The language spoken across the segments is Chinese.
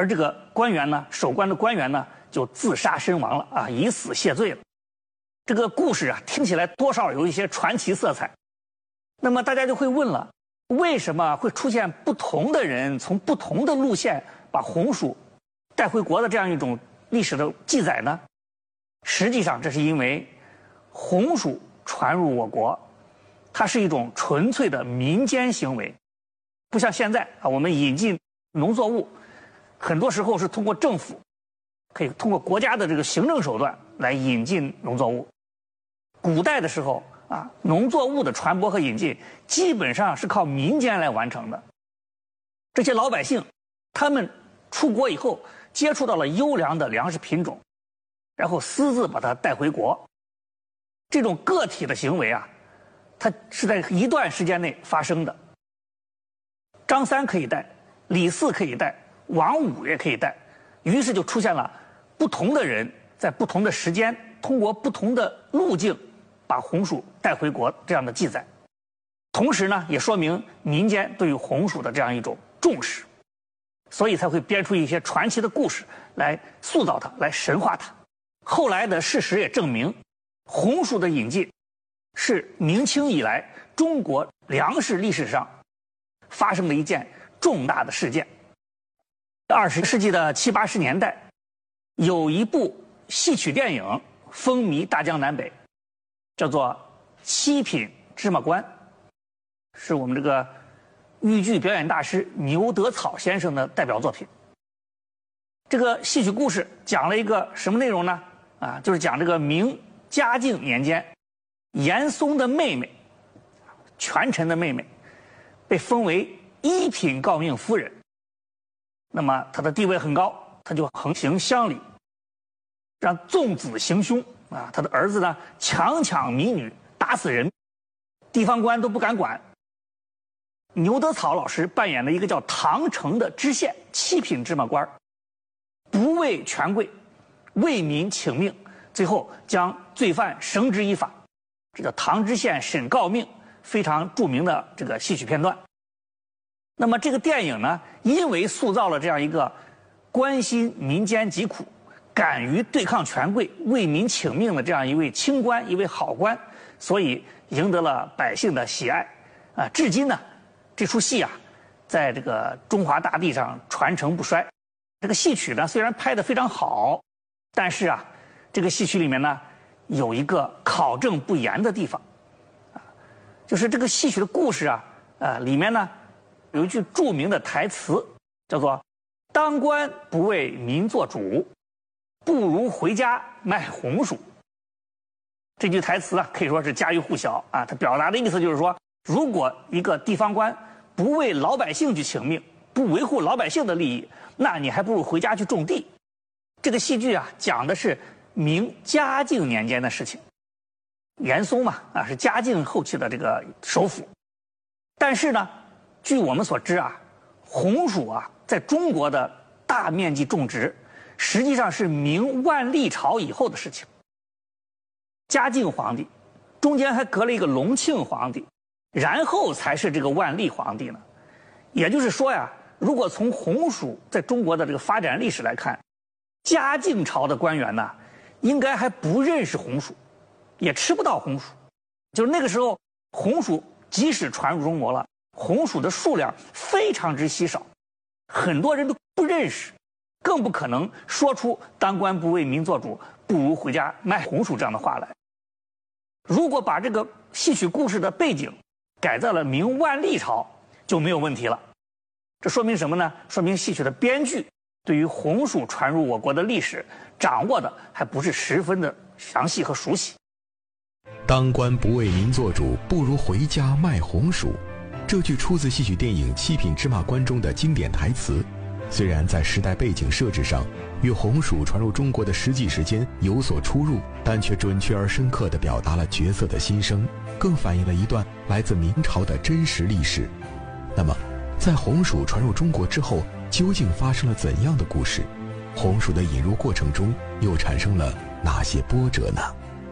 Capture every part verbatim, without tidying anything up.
而这个官员呢，守关的官员呢，就自杀身亡了啊，以死谢罪了。这个故事啊，听起来多少有一些传奇色彩。那么大家就会问了，为什么会出现不同的人从不同的路线把红薯带回国的这样一种历史的记载呢？实际上，这是因为红薯传入我国，它是一种纯粹的民间行为，不像现在啊，我们引进农作物，很多时候是通过政府，可以通过国家的这个行政手段来引进农作物。古代的时候啊，农作物的传播和引进基本上是靠民间来完成的。这些老百姓，他们出国以后接触到了优良的粮食品种，然后私自把它带回国。这种个体的行为啊，它是在一段时间内发生的。张三可以带，李四可以带，王五也可以带，于是就出现了不同的人在不同的时间，通过不同的路径把红薯带回国这样的记载。同时呢，也说明民间对于红薯的这样一种重视，所以才会编出一些传奇的故事来塑造它，来神化它。后来的事实也证明，红薯的引进是明清以来中国粮食历史上发生的一件重大的事件。二十世纪的七八十年代，有一部戏曲电影风靡大江南北，叫做《七品芝麻官》，是我们这个豫剧表演大师牛德草先生的代表作品。这个戏曲故事讲了一个什么内容呢？啊，就是讲这个明嘉靖年间，严嵩的妹妹，权臣的妹妹，被封为一品诰命夫人。那么她的地位很高，她就横行乡里，让纵子行凶啊，他的儿子呢强抢民女，打死人，地方官都不敢管。牛德草老师扮演的一个叫唐城的知县，七品芝麻官，不畏权贵，为民请命，最后将罪犯绳之以法。这叫唐知县审诰命，非常著名的这个戏曲片段。那么这个电影呢，因为塑造了这样一个关心民间疾苦，敢于对抗权贵，为民请命的这样一位清官，一位好官，所以赢得了百姓的喜爱啊！至今呢，这出戏啊，在这个中华大地上传承不衰。这个戏曲呢，虽然拍得非常好，但是啊，这个戏曲里面呢，有一个考证不严的地方，啊，就是这个戏曲的故事啊，呃，里面呢有一句著名的台词，叫做“当官不为民做主，不如回家卖红薯”。这句台词啊，可以说是家喻户晓啊。它表达的意思就是说，如果一个地方官不为老百姓去请命，不维护老百姓的利益，那你还不如回家去种地。这个戏剧啊，讲的是明嘉靖年间的事情。严嵩嘛，啊，是嘉靖后期的这个首辅。但是呢，据我们所知啊，红薯啊，在中国的大面积种植，实际上是明万历朝以后的事情。嘉靖皇帝中间还隔了一个隆庆皇帝，然后才是这个万历皇帝呢。也就是说呀，如果从红薯在中国的这个发展历史来看，嘉靖朝的官员呢，应该还不认识红薯，也吃不到红薯。就是那个时候，红薯即使传入中国了，红薯的数量非常之稀少，很多人都不认识，更不可能说出“当官不为民做主，不如回家卖红薯”这样的话来。如果把这个戏曲故事的背景改在了明万历朝，就没有问题了。这说明什么呢？说明戏曲的编剧对于红薯传入我国的历史掌握的还不是十分的详细和熟悉。 当官不为民做主，不如回家卖红薯。这句出自戏曲电影《七品芝麻官》中的经典台词，虽然在时代背景设置上与红薯传入中国的实际时间有所出入，但却准确而深刻地表达了角色的心声，更反映了一段来自明朝的真实历史。那么，在红薯传入中国之后，究竟发生了怎样的故事？红薯的引入过程中又产生了哪些波折呢？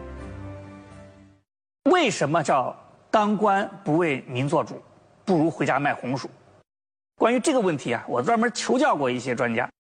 为什么叫当官不为民做主，不如回家卖红薯？关于这个问题啊，我专门求教过一些专家。